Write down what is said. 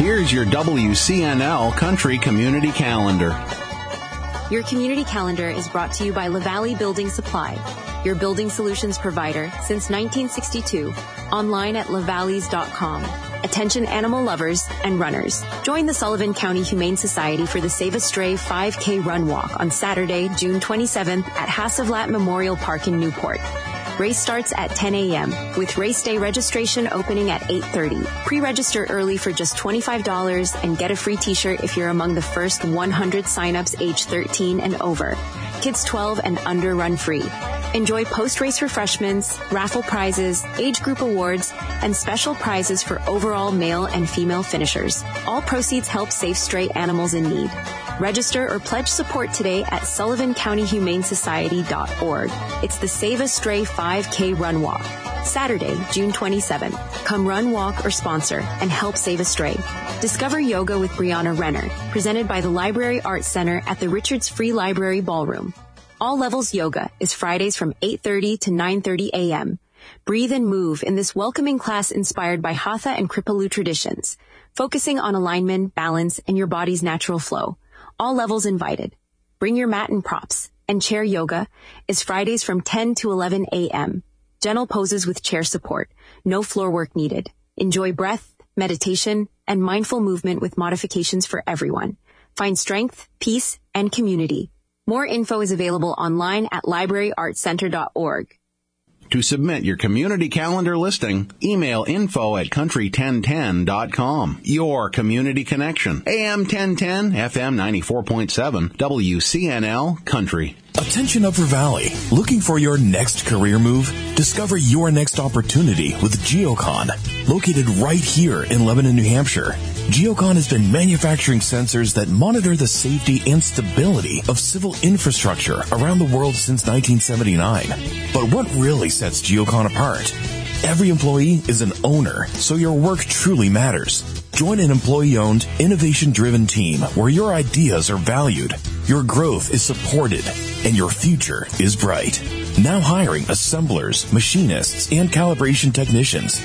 here's your WCNL Country Community Calendar. Your community calendar is brought to you by LaValle Building Supply, your building solutions provider since 1962. Online at lavalleys.com. Attention animal lovers and runners. Join the Sullivan County Humane Society for the Save a Stray 5K Run Walk on Saturday, June 27th at Hassavlat Memorial Park in Newport. Race starts at 10 a.m. with race day registration opening at 8:30. Pre-register early for just $25 and get a free t-shirt if you're among the first 100 signups age 13 and over. Kids 12 and under run free. Enjoy post-race refreshments, raffle prizes, age group awards, and special prizes for overall male and female finishers. All proceeds help save stray animals in need. Register or pledge support today at SullivanCountyHumaneSociety.org. It's the Save a Stray 5K Run Walk. Saturday, June 27th. Come run, walk, or sponsor and help save a stray. Discover yoga with Brianna Renner, presented by the Library Arts Center at the Richards Free Library Ballroom. All Levels Yoga is Fridays from 8:30 to 9:30 a.m. Breathe and move in this welcoming class inspired by Hatha and Kripalu traditions, focusing on alignment, balance, and your body's natural flow. All levels invited. Bring your mat and props. And chair yoga is Fridays from 10 to 11 a.m. Gentle poses with chair support. No floor work needed. Enjoy breath, meditation, and mindful movement with modifications for everyone. Find strength, peace, and community. More info is available online at libraryartscenter.org. To submit your community calendar listing, email info@country1010.com. Your community connection. AM 1010, FM 94.7, WCNL Country. Attention Upper Valley. Looking for your next career move? Discover your next opportunity with Geocon. Located right here in Lebanon, New Hampshire, Geocon has been manufacturing sensors that monitor the safety and stability of civil infrastructure around the world since 1979. But what really sets Geocon apart? Every employee is an owner, so your work truly matters. Join an employee-owned, innovation-driven team where your ideas are valued, your growth is supported, and your future is bright. Now hiring assemblers, machinists, and calibration technicians.